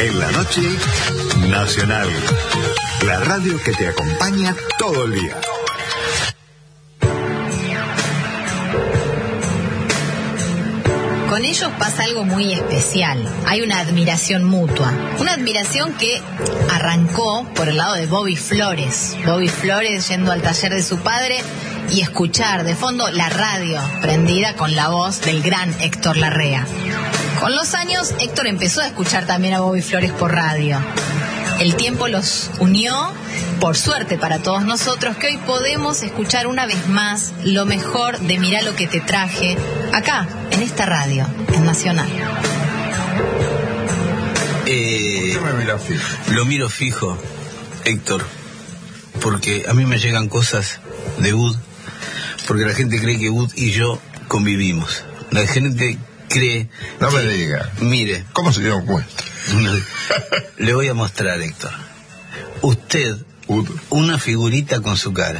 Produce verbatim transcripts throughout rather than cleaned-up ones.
En la noche, Nacional. La radio que te acompaña todo el día. Con ellos pasa algo muy especial. Hay una admiración mutua. Una admiración que arrancó por el lado de Bobby Flores. Bobby Flores yendo al taller de su padre y escuchar de fondo la radio prendida con la voz del gran Héctor Larrea. Con los años, Héctor empezó a escuchar también a Bobby Flores por radio. El tiempo los unió, por suerte para todos nosotros, que hoy podemos escuchar una vez más lo mejor de Mirá lo que te traje, acá, en esta radio, en Nacional. Eh, ¿Por qué me miras fijo? Lo miro fijo, Héctor, porque a mí me llegan cosas de U D, porque la gente cree que U D y yo convivimos. La gente cree... No que, me diga. Mire. ¿Cómo se dieron cuenta? Le voy a mostrar, Héctor. Usted, U D. una figurita con su cara.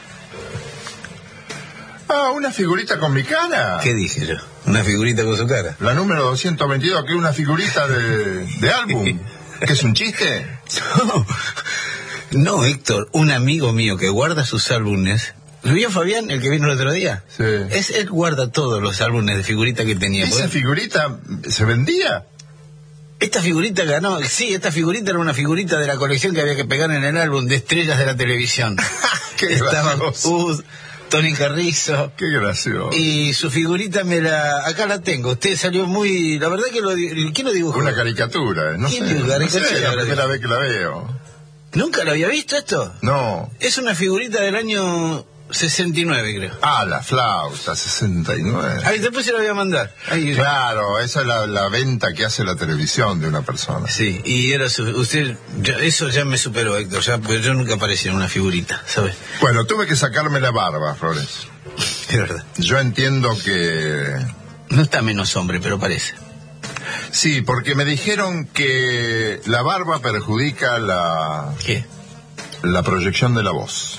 Ah, una figurita con mi cara. ¿Qué dije yo? Una figurita con su cara. La número doscientos veintidós, que es una figurita de, de álbum. ¿Que es un chiste? No, no, Héctor, un amigo mío que guarda sus álbumes. ¿Lo vio Fabián, el que vino el otro día? Sí. Es, él guarda todos los álbumes de figurita que tenía. ¿Esa figurita se vendía? Esta figurita ganó, sí, esta figurita era una figurita de la colección que había que pegar en el álbum de estrellas de la televisión. Qué Estaba gracioso. Ud, Tony Carrizo. Qué gracioso. Y su figurita me la... Acá la tengo. Usted salió muy... La verdad que lo... ¿Quién lo dibujó? Una caricatura, no sé. ¿Quién dibujó? No sé, es la Caricatura. primera vez que la veo. ¿Nunca lo había visto esto? No. Es una figurita del año sesenta y nueve, creo. Ah, la flauta, sesenta y nueve. Ahí después se la voy a mandar. Ahí. Claro, esa es la, la venta que hace la televisión de una persona. Sí, y era su, usted, ya, eso ya me superó, Héctor, ya, pero yo nunca aparecí en una figurita, ¿sabes? Bueno, tuve que sacarme la barba, Flores. Es verdad. Yo entiendo que... No está menos hombre, pero parece. Sí, porque me dijeron que la barba perjudica la, ¿Qué? la proyección de la voz.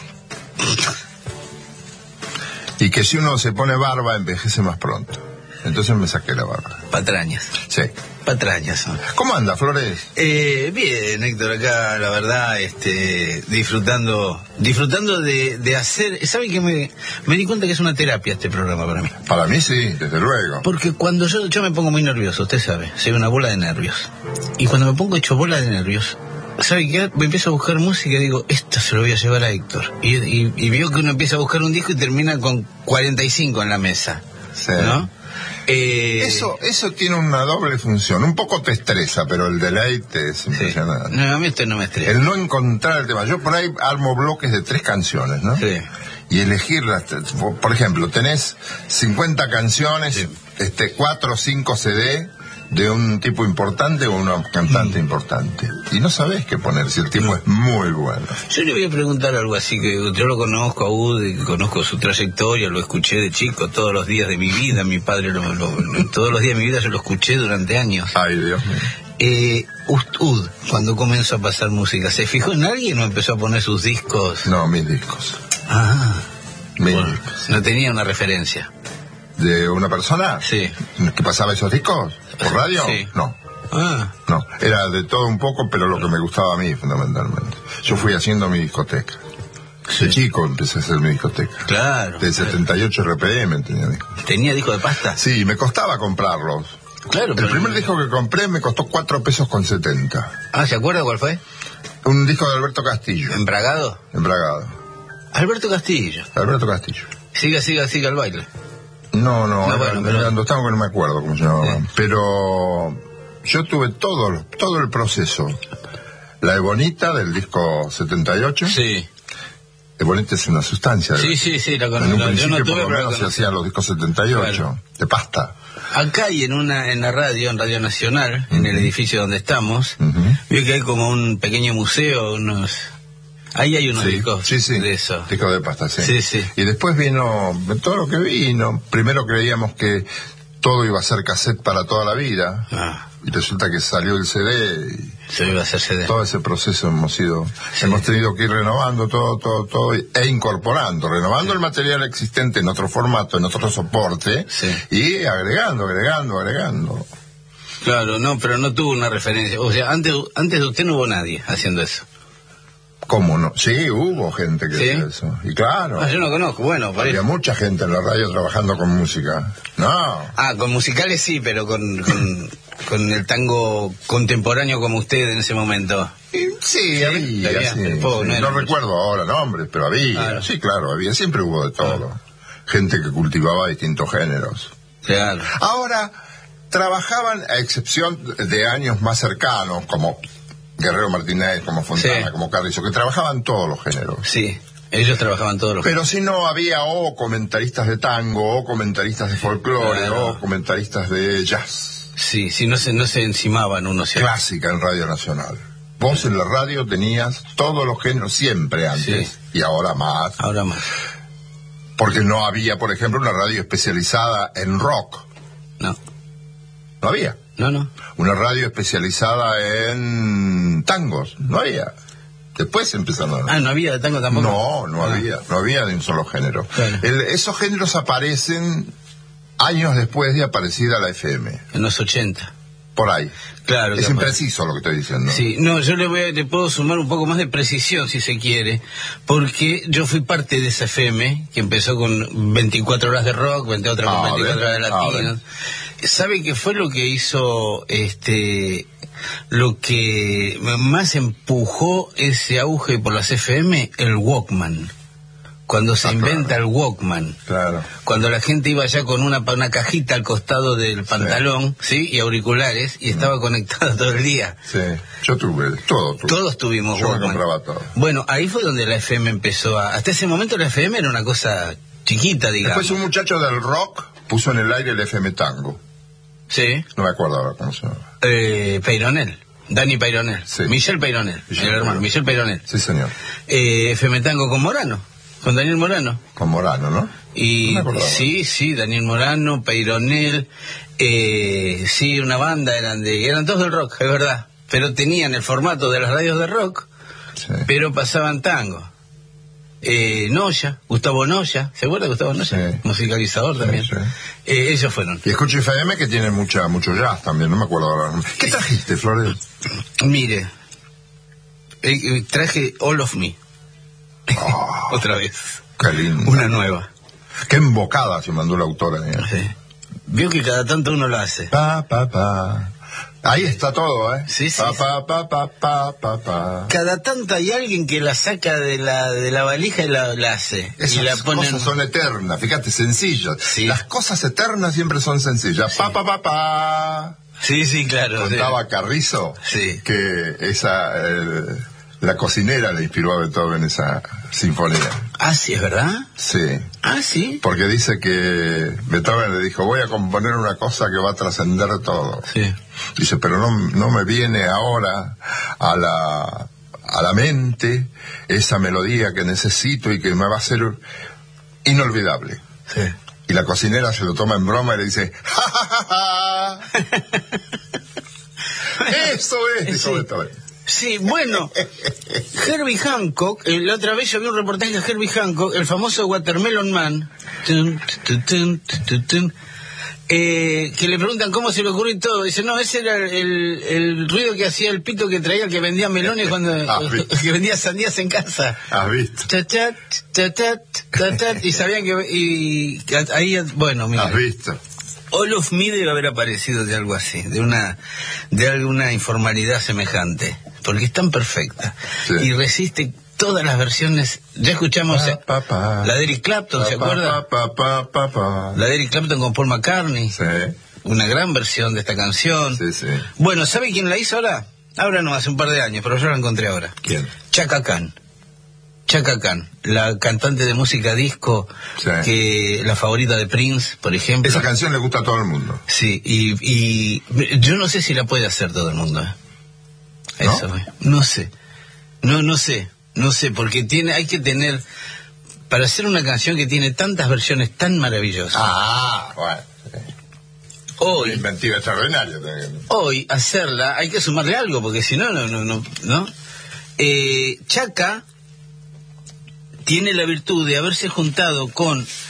Y que si uno se pone barba envejece más pronto. Entonces me saqué la barba. Patrañas. Sí. Patrañas son. ¿Cómo anda, Flores? Eh, bien, Héctor, acá la verdad, este, disfrutando, disfrutando de, de hacer, ¿sabe que me, me di cuenta que es una terapia este programa para mí? Para mí sí, desde luego. Porque cuando yo, yo me pongo muy nervioso, usted sabe, soy una bola de nervios. Y cuando me pongo hecho bola de nervios, ¿sabe qué? Me empiezo a buscar música y digo, esto se lo voy a llevar a Héctor. Y, y, y veo que uno empieza a buscar un disco y termina con cuarenta y cinco en la mesa. Sí. ¿No? Eh... Eso, eso tiene una doble función. Un poco te estresa, pero el deleite es impresionante. Sí. No, a mí esto no me estresa. El no encontrar el tema. Yo por ahí armo bloques de tres canciones, ¿no? Sí. Y elegirlas. Por ejemplo, tenés cincuenta canciones, sí. este, cuatro o cinco C D de un tipo importante o una cantante mm. importante. Y no sabés qué poner, si el tipo es muy bueno. Yo le voy a preguntar algo así, que yo lo conozco a Ud, conozco su trayectoria, lo escuché de chico todos los días de mi vida, mi padre lo, lo, todos los días de mi vida yo lo escuché durante años. Ay, Dios mío. Eh, Ud, cuando comenzó a pasar música, ¿se fijó en alguien o empezó a poner sus discos? No, mis discos. Ah, mis bueno, discos. No tenía una referencia. ¿De una persona? Sí. ¿Que pasaba esos discos? ¿Por radio? Sí. No. Ah. No, era de todo un poco, pero lo que me gustaba a mí, fundamentalmente. Yo fui haciendo mi discoteca. Sí. De chico empecé a hacer mi discoteca. Claro. De setenta y ocho R P M tenía discos. ¿Tenía disco de pasta? Sí, me costaba comprarlos. Claro. Pero el primer no... disco que compré me costó cuatro pesos con setenta. Ah, ¿se acuerda cuál fue? Un disco de Alberto Castillo. ¿Embragado? Embragado. Alberto Castillo. Alberto Castillo. Siga, siga, siga el baile. No, no, no, era, bueno, pero... era, no, estaba, no me acuerdo cómo se llamaba. Sí. Pero yo tuve todo, todo el proceso. La Ebonita del disco setenta y ocho. Sí. Ebonita es una sustancia. Sí, sí, sí, la conozco. En un principio, yo no tuve, por lo menos se hacían los discos setenta y ocho, claro. De pasta. Acá y en una en la radio, en Radio Nacional, uh-huh. en el edificio donde estamos, uh-huh. veo que hay como un pequeño museo, unos... Ahí hay unos sí, discos sí, sí. de eso. Discos de pasta, sí. Sí, sí. Y después vino todo lo que vino. Primero creíamos que todo iba a ser cassette para toda la vida. Ah. Y resulta que salió el C D. Y se iba a hacer C D. Todo ese proceso hemos ido, sí. hemos tenido que ir renovando todo, todo, todo, e incorporando, renovando sí. el material existente en otro formato, en otro soporte, sí. y agregando, agregando, agregando. Claro, no, pero no tuvo una referencia. O sea, antes, antes de usted no hubo nadie haciendo eso. ¿Cómo no? Sí, hubo gente que ¿Sí? hacía eso. Y claro. Ah, yo no conozco, bueno, Había parece. mucha gente en la radio trabajando con música. No. Ah, con musicales sí, pero con, con, con el tango contemporáneo como usted en ese momento. Y sí, Sí, había, había, sí, pero poco, sí. no No, era mucho. recuerdo ahora nombres, pero había. Claro. Sí, claro, había. Siempre hubo de todo. Gente que cultivaba distintos géneros. Claro. Ahora, trabajaban, a excepción de años más cercanos, como Guerrero Martínez, como Fontana, Sí. como Carrizo, que trabajaban todos los géneros. Sí, ellos trabajaban todos los... Pero si no, había o comentaristas de tango, o comentaristas de folclore, Claro. o comentaristas de jazz. Sí, sí, no se, no se encimaban unos y otros. Clásica en Radio Nacional. Vos en la radio tenías todos los géneros, siempre antes, Sí. y ahora más. Ahora más. Porque no había, por ejemplo, una radio especializada en rock. No, No había. no, no. Una radio especializada en tangos. No había. Después empezaron a... Ah, no había de tango tampoco. No, no Ah. había. No había de un solo género. Claro. El- esos géneros aparecen años después de aparecida la F M. En los ochenta. Por ahí. Claro. Es que impreciso lo que estoy diciendo. Sí, no, yo le, voy a- le puedo sumar un poco más de precisión, si se quiere, porque yo fui parte de esa F M, que empezó con veinticuatro horas de rock, otra con Ah, veinticuatro bien. horas de Ah, latinos. ¿Sabe qué fue lo que hizo, este, lo que más empujó ese auge por las F M? El Walkman. Cuando se Ah, inventa claro. el Walkman. Claro. Cuando la gente iba ya con una, una cajita al costado del pantalón, ¿sí? Y auriculares, y estaba conectada todo el día. Sí. Yo tuve, todo tuve. Todos tuvimos Yo me Walkman. compraba todo. Bueno, ahí fue donde la F M empezó a... Hasta ese momento la F M era una cosa chiquita, digamos. Después un muchacho del rock puso en el aire el F M Tango. Sí. No me acuerdo ahora cómo se llama. Eh, Peyronel. Dani Peyronel. Sí. Michel Peyronel. Michel el hermano, Peyronel. Michel Peyronel. Sí, señor. Eh, F M Tango con Morano. Con Daniel Morano. Con Morano, ¿no? Y No me acordaba. sí, sí, Daniel Morano, Peyronel, eh, sí, una banda eran de, eran todos del rock, es verdad, pero tenían el formato de las radios de rock, Sí. pero pasaban tango. Eh, Noya, Gustavo Noya, ¿se acuerda de Gustavo Noya? Sí. Musicalizador también. Sí, sí. Eh, ellos fueron. Y escucho F M que tiene mucha, mucho jazz también, no me acuerdo ahora. ¿Qué trajiste, Flores? Mire, eh, eh, traje All of Me. Oh, Otra vez. qué lindo. Una nueva. Qué embocada se mandó la autora. ¿Eh? Sí. Vio que cada tanto uno lo hace. Pa, pa, pa. Ahí está todo, ¿eh? Sí, sí, Pa, sí. pa, pa, pa, pa, pa, pa. Cada tanto hay alguien que la saca de la de la valija y la, la hace. Esas y la ponen... cosas son eternas, fíjate, sencillas. Sí. Las cosas eternas siempre son sencillas. Pa, pa, pa, pa. Sí, sí, claro. Contaba Carrizo Sí. que esa eh, la cocinera le inspiró a Beethoven esa sinfonía. Ah, sí, ¿es verdad? Sí. Ah, sí. Porque dice que Beethoven le dijo, voy a componer una cosa que va a trascender todo. Sí. Dice, pero no, no me viene ahora a la, a la mente esa melodía que necesito y que me va a ser inolvidable. Sí. Y la cocinera se lo toma en broma y le dice, ¡ja, ja, ja, ja! Eso es, dijo Sí. Beethoven. Sí, bueno, Herbie Hancock, eh, la otra vez yo vi un reportaje de Herbie Hancock, el famoso Watermelon Man, tun, tun, tun, tun, tun, eh, que le preguntan cómo se le ocurrió y todo. Dice, no, ese era el, el ruido que hacía el pito que traía el que vendía melones cuando Ah, sí. que vendía sandías en casa. ¿Has visto? Chatat, chatat, chatat, y sabían que... Y, ahí, bueno, mira. ¿Has visto? All of Me debe haber aparecido de algo así, de una de alguna informalidad semejante, porque es tan perfecta Sí. y resiste todas las versiones. Ya escuchamos eh, Pa, pa, pa. la de Eric Clapton, ¿se Pa, acuerda? pa, pa, pa, pa. La de Eric Clapton con Paul McCartney, Sí, una gran versión de esta canción. sí, sí. Bueno, ¿sabe quién la hizo ahora? Ahora no, hace un par de años, pero yo la encontré ahora. ¿Quién? Chaka Khan. Chaka Khan, la cantante de música disco, Sí. que la favorita de Prince, por ejemplo. Esa canción le gusta a todo el mundo. Sí, y, y yo no sé si la puede hacer todo el mundo. ¿eh? ¿No? Eso, eh. no sé. No, no sé. No sé, porque tiene, hay que tener, para hacer una canción que tiene tantas versiones tan maravillosas. Ah, bueno. Sí. hoy, Inventiva extraordinaria. también. hoy hacerla, hay que sumarle algo, porque si no, no, no, no, ¿no? Eh, Chaka tiene la virtud de haberse juntado con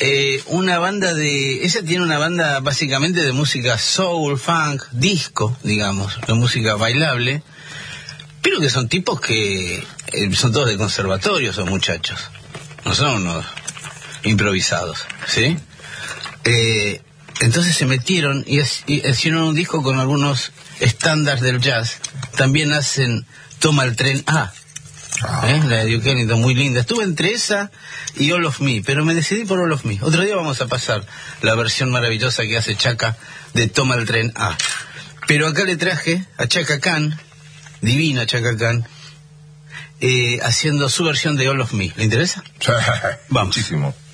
eh, una banda de... Ella tiene una banda básicamente de música soul, funk, disco, digamos, de música bailable, pero que son tipos que eh, son todos de conservatorio, esos muchachos. No son unos improvisados, ¿sí? Eh, entonces se metieron y, es, y hicieron un disco con algunos estándares del jazz. También hacen Toma el tren A, ¿eh? La de Duke Ellington, muy linda. Estuve entre esa y All of Me, pero me decidí por All of Me. Otro día vamos a pasar la versión maravillosa que hace Chaka de Toma el tren A. Pero acá le traje a Chaka Khan, divina Chaka Khan, eh, haciendo su versión de All of Me. ¿Le interesa? Sí, Vamos. muchísimo.